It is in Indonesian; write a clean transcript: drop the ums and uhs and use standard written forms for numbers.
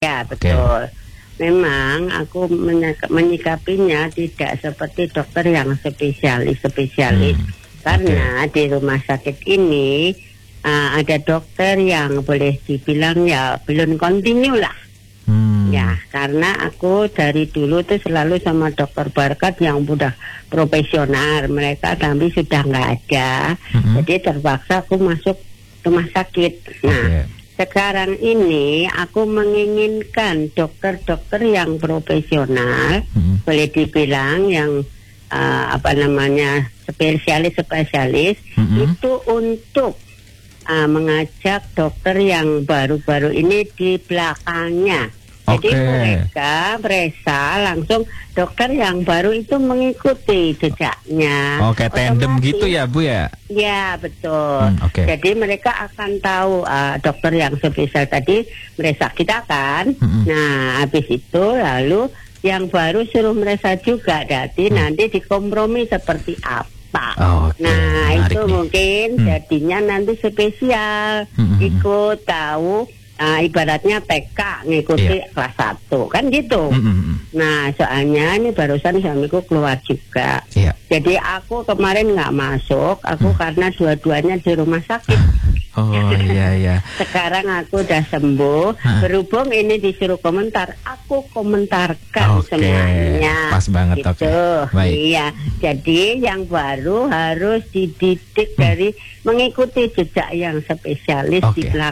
Ya, Oke. betul. Memang aku menyikapinya tidak seperti dokter yang spesialis. Karena di rumah sakit ini ada dokter yang boleh dibilang ya belum kontinu lah. Ya, karena aku dari dulu tuh selalu sama dokter Barkat yang udah profesional. Mereka tapi sudah nggak ada. Jadi terpaksa aku masuk rumah sakit. Nah, sekarang ini aku menginginkan dokter-dokter yang profesional, boleh dibilang yang spesialis itu untuk mengajak dokter yang baru-baru ini di belakangnya. Jadi mereka langsung dokter yang baru itu mengikuti jejaknya. Oke, tandem gitu ya Bu ya? Ya, betul. Jadi mereka akan tahu dokter yang spesial tadi mereka kita kan. Nah, habis itu lalu yang baru suruh mereka juga. Jadi nanti dikompromi seperti apa. Nah, itu nih. Mungkin jadinya nanti spesial ikut tahu. Ibaratnya TK ngikuti kelas 1 kan gitu. Nah, soalnya ini barusan suamiku keluar juga. Jadi aku kemarin nggak masuk. Aku karena dua-duanya di rumah sakit. Oh iya. Sekarang aku udah sembuh. Berhubung ini disuruh komentar, aku komentarkan semuanya. Pas banget. Gitu. Iya. Jadi yang baru harus dididik dari mengikuti jejak yang spesialis di belakang.